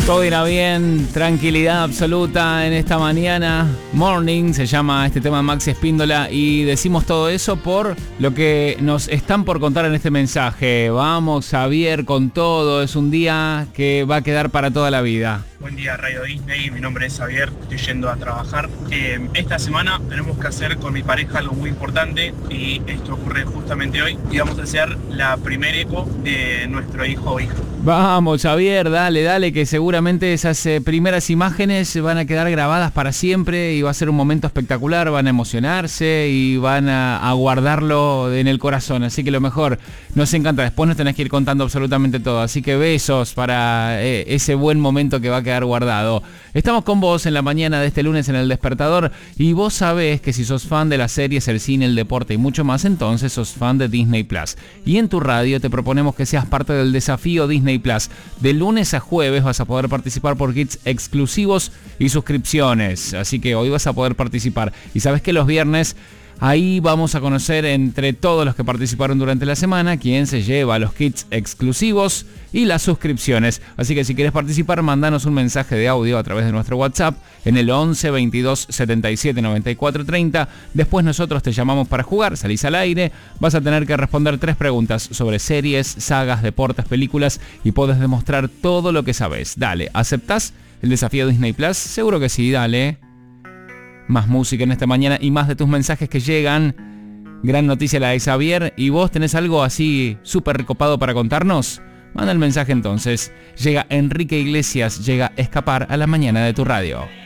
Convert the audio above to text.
Todo irá bien, tranquilidad absoluta en esta mañana. Morning se llama este tema de Maxi Espíndola y decimos todo eso por lo que nos están por contar en este mensaje. Vamos, Xavier, con todo. Es un día que va a quedar para toda la vida. Buen día, Radio Disney. Mi nombre es Xavier, estoy yendo a trabajar. Esta semana tenemos que hacer con mi pareja algo muy importante y esto ocurre justamente hoy. Y vamos a hacer la primera eco de nuestro hijo o hija. Vamos, Xavier, dale, que seguramente esas primeras imágenes van a quedar grabadas para siempre y va a ser un momento espectacular, van a emocionarse y van a guardarlo en el corazón, así que lo mejor, nos encanta, después nos tenés que ir contando absolutamente todo, así que besos para ese buen momento que va a quedar guardado. Estamos con vos en la mañana de este lunes en El Despertador y vos sabés que si sos fan de las series, el cine, el deporte y mucho más, entonces sos fan de Disney Plus. Y en tu radio te proponemos que seas parte del desafío Disney Plus. De lunes a jueves vas a poder participar por kits exclusivos y suscripciones. Así que hoy vas a poder participar. Y sabes que los viernes ahí vamos a conocer entre todos los que participaron durante la semana quién se lleva los kits exclusivos y las suscripciones. Así que si quieres participar, mandanos un mensaje de audio a través de nuestro WhatsApp en el 11 22 77 94 30. Después nosotros te llamamos para jugar, salís al aire, vas a tener que responder 3 preguntas sobre series, sagas, deportes, películas y podés demostrar todo lo que sabés. Dale, ¿aceptás el desafío Disney Plus? Seguro que sí, dale. Más música en esta mañana y más de tus mensajes que llegan. Gran noticia la de Xavier. ¿Y vos tenés algo así súper recopado para contarnos? Manda el mensaje entonces. Llega Enrique Iglesias, llega Escapar a la mañana de tu radio.